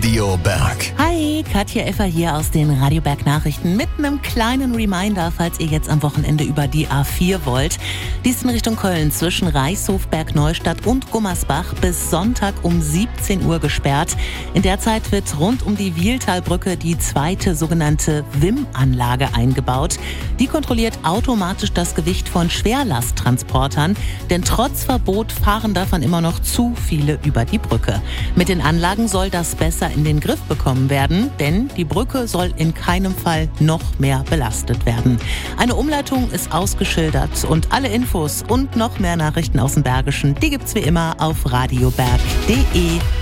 Radio Berg. Hi, Katja Effer hier aus den Radio Berg Nachrichten mit einem kleinen Reminder, falls ihr jetzt am Wochenende über die A4 wollt. Die ist in Richtung Köln zwischen Reichshof, Bergneustadt und Gummersbach bis Sonntag um 17 Uhr gesperrt. In der Zeit wird rund um die Wiehltalbrücke die zweite sogenannte WIM-Anlage eingebaut. Die kontrolliert automatisch das Gewicht von Schwerlasttransportern, denn trotz Verbot fahren davon immer noch zu viele über die Brücke. Mit den Anlagen soll das besser in den Griff bekommen werden, denn die Brücke soll in keinem Fall noch mehr belastet werden. Eine Umleitung ist ausgeschildert und alle Infos und noch mehr Nachrichten aus dem Bergischen, die gibt's wie immer auf radioberg.de.